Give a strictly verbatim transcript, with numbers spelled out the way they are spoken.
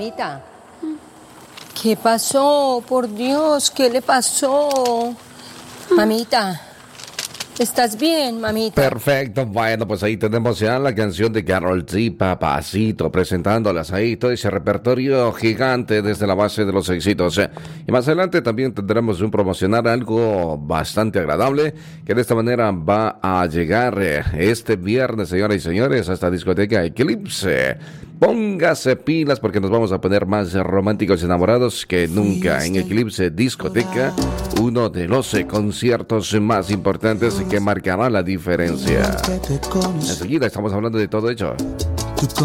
Mamita. ¿Qué pasó? Por Dios, ¿qué le pasó? Mamita. ¿Estás bien, mamita? Perfecto, bueno, pues ahí tenemos ya la canción de Karol G, Papacito, presentándolas ahí, todo ese repertorio gigante desde la base de los éxitos. Y más adelante también tendremos un promocionar algo bastante agradable, que de esta manera va a llegar este viernes, señoras y señores, a esta discoteca Eclipse. Póngase pilas porque nos vamos a poner más románticos y enamorados que nunca en Eclipse Discoteca, uno de los conciertos más importantes que marcará la diferencia. Enseguida estamos hablando de todo ello.